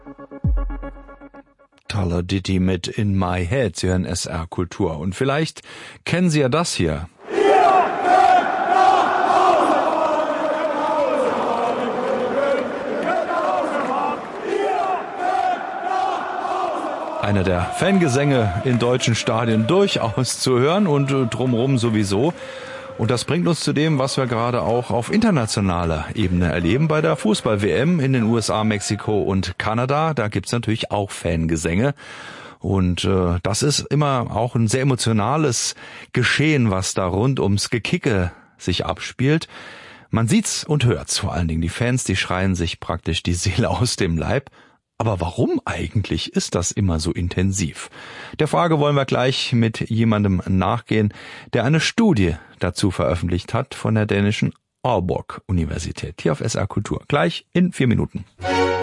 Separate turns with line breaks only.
Toller Ditty mit In My Head. Sie hören SR Kultur. Und vielleicht kennen Sie ja das hier. Einer der Fangesänge in deutschen Stadien durchaus zu hören und drumherum sowieso. Und das bringt uns zu dem, was wir gerade auch auf internationaler Ebene erleben bei der Fußball-WM in den USA, Mexiko und Kanada. Da gibt's natürlich auch Fangesänge. Und das ist immer auch ein sehr emotionales Geschehen, was da rund ums Gekicke sich abspielt. Man sieht's und hört's, vor allen Dingen die Fans, die schreien sich praktisch die Seele aus dem Leib. Aber warum eigentlich ist das immer so intensiv? Der Frage wollen wir gleich mit jemandem nachgehen, der eine Studie dazu veröffentlicht hat von der dänischen Aalborg Universität. Hier auf SR Kultur. Gleich in 4 Minuten.